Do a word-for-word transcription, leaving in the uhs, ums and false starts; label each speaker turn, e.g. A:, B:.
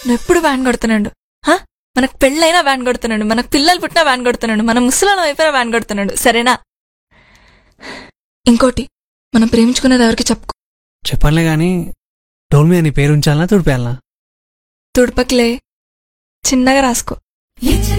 A: నువ్వు ఎప్పుడు వ్యాన్ కొడుతున్నాడు. మనకు పెళ్ళైనా వ్యాన్ కొడుతున్నాడు, మనకు పిల్లలు పుట్టినా వ్యాన్ కొడుతున్నాడు, మన ముసలాలం అయిపోయినా వ్యాన్ కొడుతున్నాడు. సరేనా? ఇంకోటి, మనం ప్రేమించుకునేది ఎవరికి చెప్పుకో.
B: చెప్పనులే గాని డోల్ మీద నీ పేరు ఉంచాలనా తుడిపేయాలనా?
A: తుడపకిలే, చిన్నగా రాసుకో.